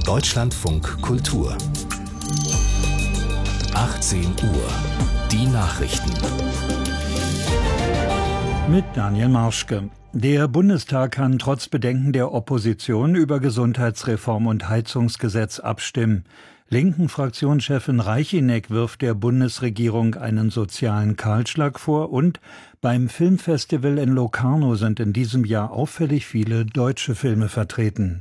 Deutschlandfunk Kultur 18 Uhr. Die Nachrichten. Mit Daniel Marschke. Der Bundestag kann trotz Bedenken der Opposition über Gesundheitsreform und Heizungsgesetz abstimmen. Linken Fraktionschefin Reichinek wirft der Bundesregierung einen sozialen Kahlschlag vor und beim Filmfestival in Locarno sind in diesem Jahr auffällig viele deutsche Filme vertreten.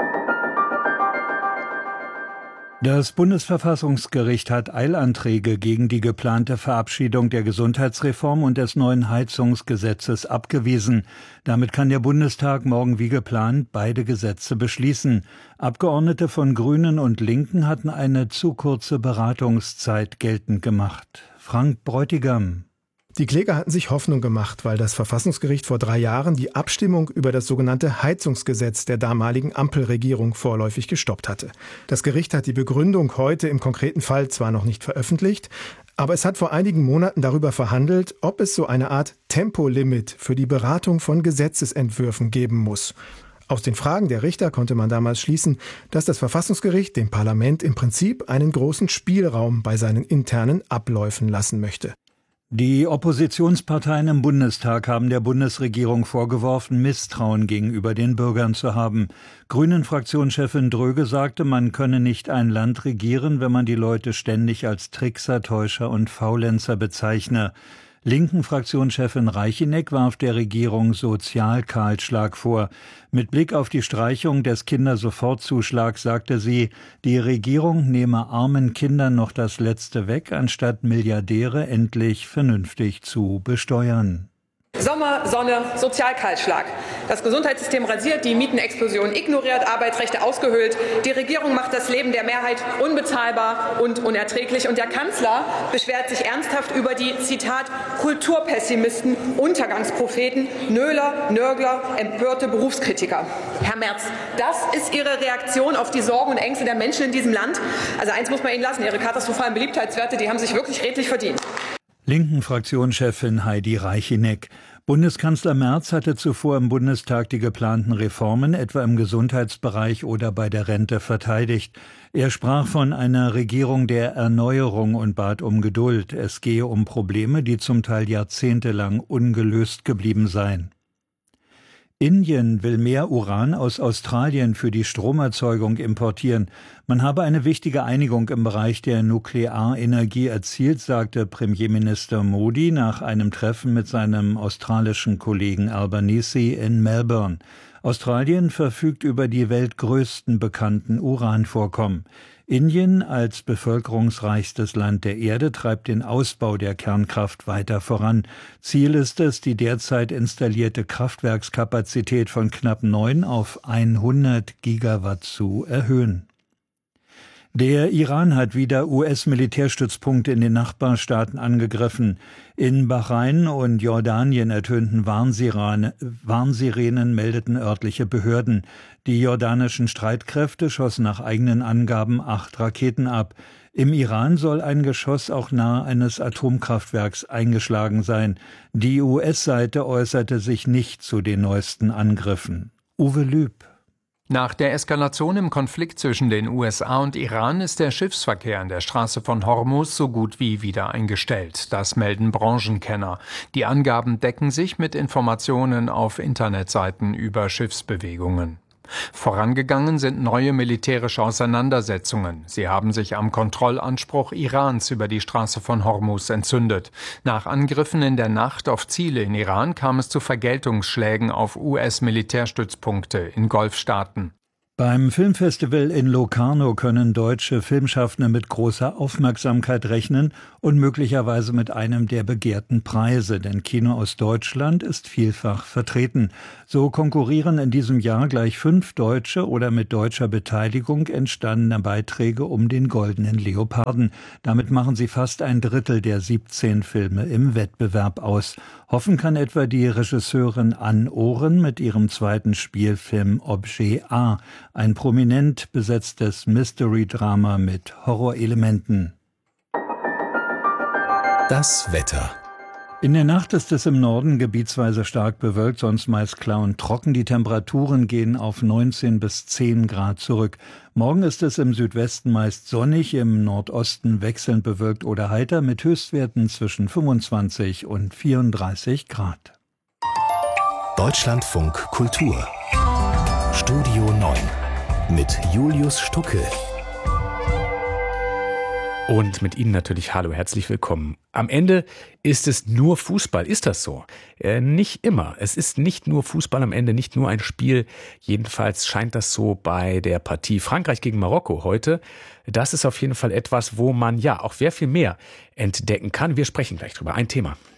Das Bundesverfassungsgericht hat Eilanträge gegen die geplante Verabschiedung der Gesundheitsreform und des neuen Heizungsgesetzes abgewiesen. Damit kann der Bundestag morgen wie geplant beide Gesetze beschließen. Abgeordnete von Grünen und Linken hatten eine zu kurze Beratungszeit geltend gemacht. Frank Bräutigam. Die Kläger hatten sich Hoffnung gemacht, weil das Verfassungsgericht vor 3 Jahren die Abstimmung über das sogenannte Heizungsgesetz der damaligen Ampelregierung vorläufig gestoppt hatte. Das Gericht hat die Begründung heute im konkreten Fall zwar noch nicht veröffentlicht, aber es hat vor einigen Monaten darüber verhandelt, ob es so eine Art Tempolimit für die Beratung von Gesetzesentwürfen geben muss. Aus den Fragen der Richter konnte man damals schließen, dass das Verfassungsgericht dem Parlament im Prinzip einen großen Spielraum bei seinen internen Abläufen lassen möchte. Die Oppositionsparteien im Bundestag haben der Bundesregierung vorgeworfen, Misstrauen gegenüber den Bürgern zu haben. Grünen-Fraktionschefin Dröge sagte, man könne nicht ein Land regieren, wenn man die Leute ständig als Trickser, Täuscher und Faulenzer bezeichne. Linken-Fraktionschefin Reichinek warf der Regierung Sozialkahlschlag vor. Mit Blick auf die Streichung des Kindersofortzuschlags sagte sie, die Regierung nehme armen Kindern noch das Letzte weg, anstatt Milliardäre endlich vernünftig zu besteuern. Sommer, Sonne, Sozialkahlschlag. Das Gesundheitssystem rasiert, die Mietenexplosion ignoriert, Arbeitsrechte ausgehöhlt. Die Regierung macht das Leben der Mehrheit unbezahlbar und unerträglich. Und der Kanzler beschwert sich ernsthaft über die, Zitat, Kulturpessimisten, Untergangspropheten, Nöler, Nörgler, empörte Berufskritiker. Herr Merz, das ist Ihre Reaktion auf die Sorgen und Ängste der Menschen in diesem Land? Also eins muss man Ihnen lassen, Ihre katastrophalen Beliebtheitswerte, die haben sich wirklich redlich verdient. Linken Fraktionschefin Heidi Reichinek. Bundeskanzler Merz hatte zuvor im Bundestag die geplanten Reformen, etwa im Gesundheitsbereich oder bei der Rente, verteidigt. Er sprach von einer Regierung der Erneuerung und bat um Geduld. Es gehe um Probleme, die zum Teil jahrzehntelang ungelöst geblieben seien. Indien will mehr Uran aus Australien für die Stromerzeugung importieren. Man habe eine wichtige Einigung im Bereich der Nuklearenergie erzielt, sagte Premierminister Modi nach einem Treffen mit seinem australischen Kollegen Albanese in Melbourne. Australien verfügt über die weltgrößten bekannten Uranvorkommen. Indien als bevölkerungsreichstes Land der Erde treibt den Ausbau der Kernkraft weiter voran. Ziel ist es, die derzeit installierte Kraftwerkskapazität von knapp 9 auf 100 Gigawatt zu erhöhen. Der Iran hat wieder US-Militärstützpunkte in den Nachbarstaaten angegriffen. In Bahrain und Jordanien ertönten Warnsirenen, meldeten örtliche Behörden. Die jordanischen Streitkräfte schossen nach eigenen Angaben 8 Raketen ab. Im Iran soll ein Geschoss auch nahe eines Atomkraftwerks eingeschlagen sein. Die US-Seite äußerte sich nicht zu den neuesten Angriffen. Uwe Lüb. Nach der Eskalation im Konflikt zwischen den USA und Iran ist der Schiffsverkehr an der Straße von Hormuz so gut wie wieder eingestellt. Das melden Branchenkenner. Die Angaben decken sich mit Informationen auf Internetseiten über Schiffsbewegungen. Vorangegangen sind neue militärische Auseinandersetzungen. Sie haben sich am Kontrollanspruch Irans über die Straße von Hormuz entzündet. Nach Angriffen in der Nacht auf Ziele in Iran kam es zu Vergeltungsschlägen auf US-Militärstützpunkte in Golfstaaten. Beim Filmfestival in Locarno können deutsche Filmschaffende mit großer Aufmerksamkeit rechnen und möglicherweise mit einem der begehrten Preise, denn Kino aus Deutschland ist vielfach vertreten. So konkurrieren in diesem Jahr gleich 5 deutsche oder mit deutscher Beteiligung entstandene Beiträge um den Goldenen Leoparden. Damit machen sie fast ein Drittel der 17 Filme im Wettbewerb aus. Hoffen kann etwa die Regisseurin Ann Ohren mit ihrem zweiten Spielfilm Objet A, ein prominent besetztes Mystery-Drama mit Horrorelementen. Das Wetter. In der Nacht ist es im Norden gebietsweise stark bewölkt, sonst meist klar und trocken. Die Temperaturen gehen auf 19 bis 10 Grad zurück. Morgen ist es im Südwesten meist sonnig, im Nordosten wechselnd bewölkt oder heiter mit Höchstwerten zwischen 25 und 34 Grad. Deutschlandfunk Kultur. Studio 9 mit Julius Stucke. Und mit Ihnen natürlich hallo, herzlich willkommen. Am Ende ist es nur Fußball. Ist das so? Nicht immer. Es ist nicht nur Fußball am Ende, nicht nur ein Spiel. Jedenfalls scheint das so bei der Partie Frankreich gegen Marokko heute. Das ist auf jeden Fall etwas, wo man ja auch sehr viel mehr entdecken kann. Wir sprechen gleich drüber. Ein Thema.